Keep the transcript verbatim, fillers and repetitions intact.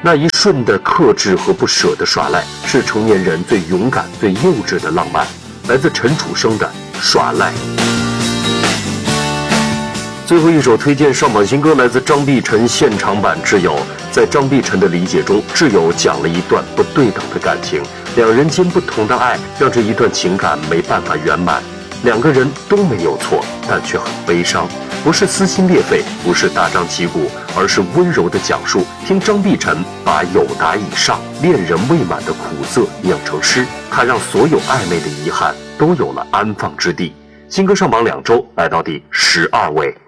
那一瞬的克制和不舍的耍赖，是成年人最勇敢、最幼稚的浪漫。来自陈楚生的《耍赖》。最后一首推荐上榜新歌来自张碧晨现场版《挚友》。在张碧晨的理解中，挚友讲了一段不对等的感情，两人间不同的爱让这一段情感没办法圆满。两个人都没有错，但却很悲伤，不是撕心裂肺，不是大张旗鼓，而是温柔的讲述。听张碧晨把友达以上、恋人未满的苦涩酿成诗，他让所有暧昧的遗憾都有了安放之地。新歌上榜两周，来到第十二位。